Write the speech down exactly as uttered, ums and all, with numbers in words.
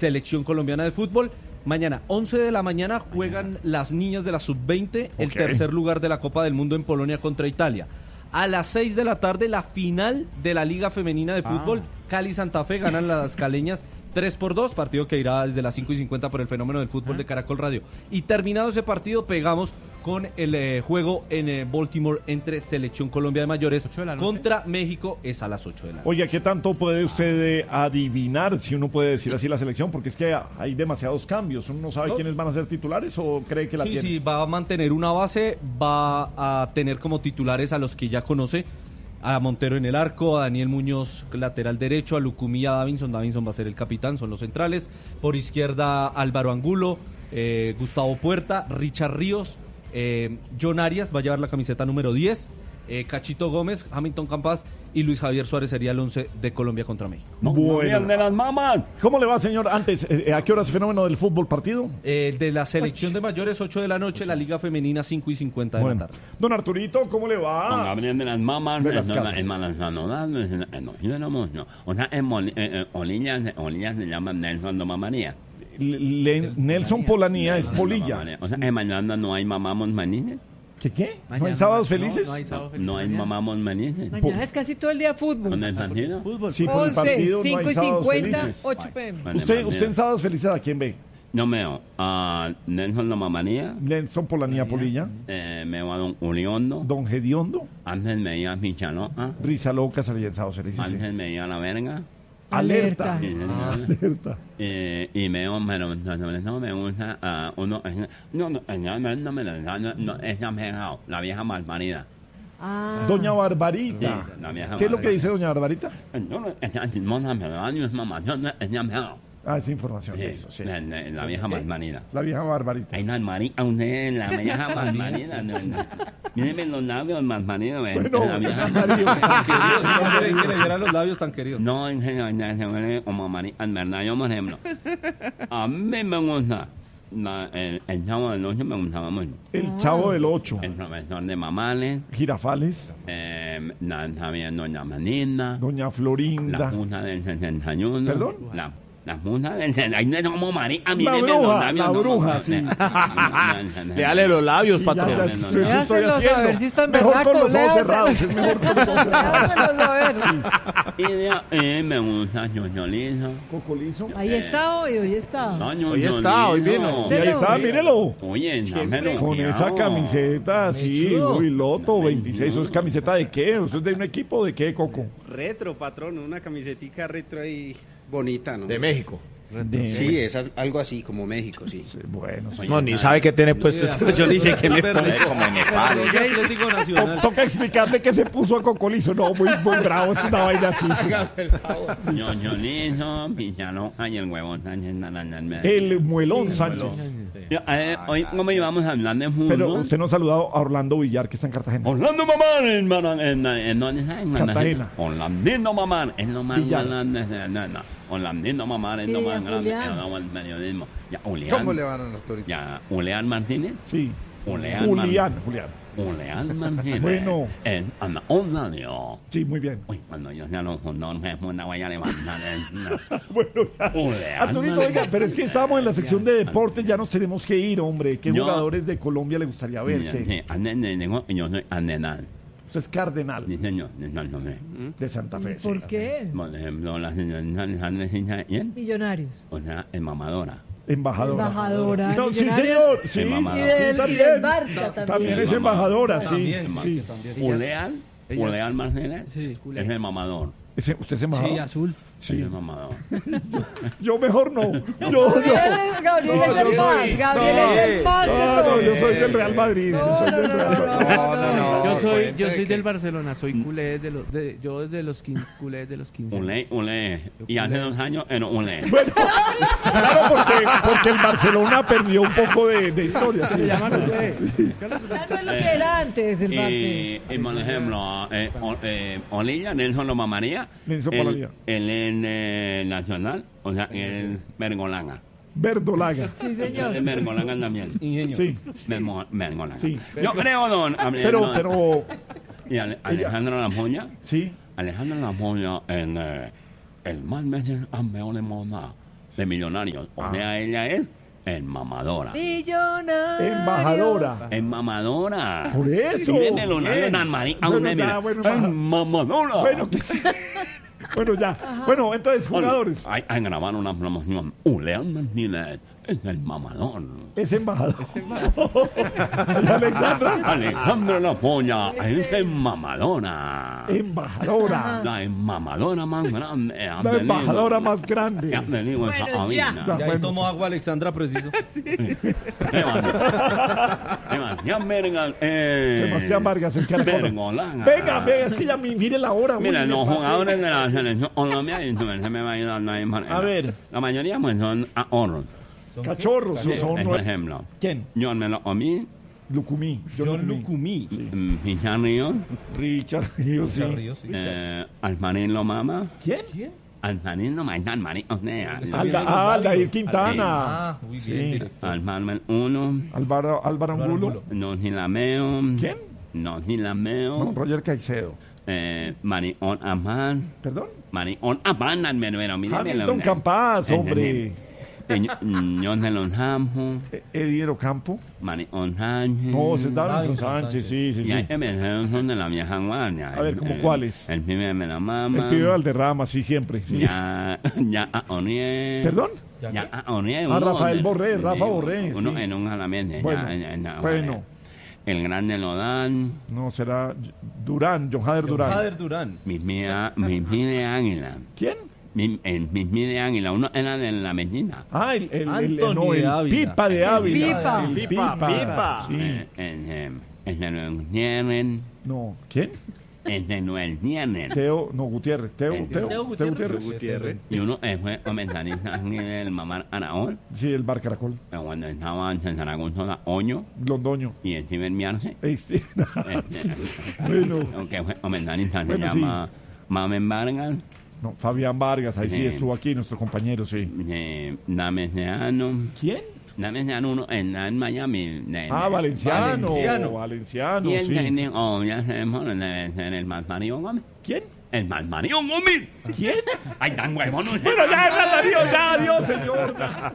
Selección Colombiana de Fútbol. Mañana, once de la mañana, juegan las niñas de la sub veinte, el Ok. tercer lugar de la Copa del Mundo en Polonia contra Italia. A las seis de la tarde, la final de la Liga Femenina de Fútbol. Cali-Santa Fe ganan las caleñas tres por dos, partido que irá desde las cinco y cincuenta por el fenómeno del fútbol de Caracol Radio. Y terminado ese partido, pegamos con el eh, juego en eh, Baltimore entre Selección Colombia de Mayores contra México, es a las ocho de la noche. Oye, ¿qué tanto puede usted eh, adivinar, si uno puede decir así, la selección? Porque es que hay demasiados cambios. ¿Uno no sabe No. quiénes van a ser titulares o cree que la Sí, tiene? sí, va a mantener una base, va a tener como titulares a los que ya conoce, a Montero en el arco, a Daniel Muñoz lateral derecho, a Lucumí y a Davinson. Davinson va a ser el capitán, son los centrales. Por izquierda, Álvaro Angulo, eh, Gustavo Puerta, Richard Ríos, eh, John Arias va a llevar la camiseta número diez, eh, Cachito Gómez, Hamilton Campas y Luis Javier Suárez sería el once de Colombia contra México. Bueno. de las mamás. ¿Cómo le va, señor? Antes, eh, ¿a qué hora es fenómeno del fútbol partido? Eh, de la selección de mayores, ocho de la noche, la Liga Femenina, cinco y cincuenta de Bueno. la tarde. Don Arturito, ¿cómo le Con va? Gabriel de las mamás, De las es una- casas. es malas saludas, no, no, no, no. O sea, en Mol- eh, eh, Olilla, Olilla se llama Nelson Doma María. Le- Nelson Polanía es Polilla. O sea, en mañana no hay mamamos manines. ¿Qué qué? ¿No Mañana hay sábados no, felices? no hay sábado feliz No hay mañana. mamamos manines. Mañana es casi todo el día fútbol. ¿Dónde está Giro? Sí, por el once, partido no cinco hay y sábados cincuenta, felices. ocho pe eme. Vale, ¿Usted, vale. usted en sábados felices a quién ve? No veo a Nelson Doma María, Nelson Polanía Polilla, eh, me va a Don Uliondo, Don Gediondo, antes me iba a Michaloa, Risa Loca salía en sábados felices. sí. antes me iba a La Verga. Alerta. Sí, señor. Alerta. Eh, y veo, pero no, no, no me gusta a uno. eh, No, no, eh, no, no, no me lo no, no, no, es la vieja, la vieja malparida. Ah. Doña Barbarita. Sí, la vieja ¿Qué es lo que Barbarita. dice Doña Barbarita? Eh, No, no, es la chismosa, pero la es mamá, no, no, es la vieja. Ah, esa información. Sí, Eso, sí. la, la, la vieja malparida. La vieja Barbarita. Hay una malparida, usted, la vieja malparida. No, no. Míreme los labios malparidos, eh, Bueno, la vieja Mario. No creen que le dieran los labios tan queridos. No, en general, se huele como María, en verdad, yo, por ejemplo, a mí me gusta, la- el, el Chavo del Ocho me gustaba mucho. El Chavo del Ocho. El profesor de Mamales, Girafales. eh, la, también Doña Manina, Doña la Florinda. Junta del sesenta y uno. ¿Perdón? La, la Junta del sesenta y uno. Ahí no es como María, La míreme bruja, los labios. la no, bruja, no, sí. no, Léale los labios, Sí, ya, patrón. ya, no, eso no, eso no. estoy Léaselos a haciendo. ver si están Mejor con berracos, los ojos léaselos. cerrados. Es mejor con los ojos cerrados. Déjamelos a ver. Y de ahí me gusta Ñoñolizo. Cocolizo. Ahí está hoy, hoy está. No, Hoy está, hoy Ñoñolizo. vino. Sí, ahí está, mírelo. Oye, dámelo. Con esa camiseta, sí, chulo. muy loto, veintiséis. ¿Eso es camiseta de qué? ¿Eso es de un equipo de qué, Coco? Retro, patrón, una camisetica retro ahí bonita, ¿no? De México. De- Sí, es al- algo así como México, sí. Sí, Bueno, sí. No, ni sabe qué tiene puesto. Yo ni sé qué me pone como en Nepal. Atlético Nacional. To- Toca explicarle que se puso a Cocolizo. No, muy, muy bravo, es una vaina así. sí. Ñoñolizo, Pichaloca y el huevón Sánchez Naranja en medio. El Muelón Sánchez. Yo, eh, hoy, como íbamos a hablar de fútbol. Pero usted no ha saludado a Orlando Villar, que está en Cartagena. Orlando Mamán, en, en, en, en, ¿dónde está? En Cartagena. Orlandino Mamán, es lo más Villar. grande. No, no. Orlandino Mamán es lo Sí, más grande Julián. en el periodismo. Ya, Julián. ¿Cómo le van a los toritos? Ya, Julián Martínez. Sí. Julián. Julián, Man- Julián. Julián Martínez. Bueno. En Ana Orlando. Sí, muy bien. Uy, cuando yo sea los no me una voy a levantar. el- Bueno, ya. Julián Arturito, Martínez. oiga, pero es que estábamos en la sección de deportes, ya nos tenemos que ir, hombre. ¿Qué Yo- jugadores de Colombia le gustaría ver? Mira, ¿Qué? sí, ande- de- de- yo soy Andenal. Usted es cardenal Sí, señor. de Santo Fe. de Santa Fe. sí. ¿Por qué? Por ejemplo, la señora Alejandra Cincha, ¿quién? Millonarios. O sea, es mamadora. Embajadora. Embajadora, No, sí, Millonarios. señor. Sí, Embajadora. Y Sí, del, y también. del Barça también. También es Mamá. embajadora, sí. También, sí. Julián, Julián Martínez, Sí, es el mamador. Ese- ¿Usted es embajador? Sí, azul. Es el mamador. Yo mejor no. Yo, Gabriel, yo. es- Gabriel No, es yo el soy- más. Gabriel es el más. de No, no, todos. yo soy del Real Madrid. Yo soy del Real Madrid. No, no, no. Yo soy, cuente yo soy que- del Barcelona, soy culé desde los, de, yo desde los quince, culé desde los quince. Ulé, ulé. Y hace dos años era ulé. Bueno, claro, porque, porque el Barcelona perdió un poco de, de historia. Sí. Se llama culé. Ya no es lo que era antes el Barça. Y, y por ejemplo, eh, o- eh, Olilla, Nelson Loma María, Nelson él, Polanía. él es eh, nacional, o sea, él es Bergolanga. Verdolaga. Sí, Él señor. es Bergolanga también. Sí, Bermo- Bergolanga. Sí. Yo creo, don. pero, don- pero, Y Ale- Alejandro Lamoya, sí, Alejandro Lamoya, en, eh, el más veces campeón de moda. de millonarios. O Ah. sea, ella es enmamadora. Millonario. Embajadora. Enmamadora. Por eso. Sí, de millonario, tan mari- a Bueno, una ya, mira, bueno, embajadora. enmamadora. Bueno, que sí. Bueno, ya. Bueno, entonces, jugadores. Hay, hay grabar una promoción. Ulean Martínez es el mamador. Es embajador. Y Alexandra, Alejandro La Polla es enmamadora. embajadora. La enmamadora más grande. ha La venido- embajadora más grande. ha venido esta Bueno, cabina. ya. Ya, Y ahí bueno, tomó sí. agua Alexandra preciso. Sebastián Vergas. Eh, Sebastián Vargas, el caracol. Vergolán. Venga, venga, es que ya mi- mire la hora. Mira, uy, los me pasé. jugadores de la selección colombiana se me va a ayudar nadie más. A ver. La mayoría pues son ahorros. Cachorros, son, son Por nue- ejemplo, ¿Quién? John me lo comí, Lucumí. Yo John Lucumí. Lucumí. Sí. Richard Ríos, Richard Ríos, sí. Ríos, sí. eh, Almarín Lomama, ¿Quién? Almarín Lomama, Almarín, o sea, Alda, ah, Aldair Quintana. Ah, muy Sí. bien, director. Almarmen uno, Álvaro, Álvaro Angulo. Nosilameo, ¿Quién? Nosilameo, No, Roger Caicedo. eh, Marión Amán, ¿Perdón? Marión Amán, Almervero, mire, Hamilton Campas, hombre. Señor de los Campos, Eh, Eddie Ocampo. Marión Sánchez. No, ese es Davinson Davinson Sánchez, Sánchez. sí, sí, Y sí. hay que pensar, son de la vieja guardia. A ver, El- ¿cómo el- cuáles? El pibe me la mama. El pibe Valderrama, sí, siempre. Sí. Ya, ya a Oniel. ¿Perdón? Ya a Oniel. Ah, uno Rafael de- Borré, Rafa sí, Borré, Uno sí. en un jalamiento. Bueno, ya, ya, ya, bueno. El grande Lodán. No, será Durán, John Hader Durán. Jader Durán. Mi mía, mi mía de águila. ¿Quién? Mi, el, mi mía de águila. Uno era de la medina. Ah, el, el, el, Anthony no, el de Ávila. Pipa de Ávila. Pipa. El Pipa, Pipa. Sí. Eh, el, eh, el de Noel Nieren. No, ¿quién? El de Noel Nieren. Teo, no, Gutiérrez. Teo, El- Teo, Teo Teo Gutiérrez. Gutiérrez. Gutiérrez. Y uno eh, fue comentarista en el Mamar Araón. Sí, el Bar Caracol. Pero cuando estaba en Zaragoza, la Oño Londoño. y el Ciber Miarse. Este, Este, bueno, aunque fue comentarista, se Bueno, sí. llama Mamen Vargas, no, Fabián Vargas, ahí sí Sí. estuvo aquí, nuestro compañero, sí. eh, Dameseano, ¿Quién? Dameseano uno en, en Miami. de- Ah, de- Valenciano. Valenciano. Valenciano, Y el sí. técnico, oh, ya sabemos, debe ser el Malmario Gómez. ¿Quién? El Malmario Gómez. ¿Quién? Ay, tan huevón. Bueno, ya, ya, adiós, ya, adiós, señor.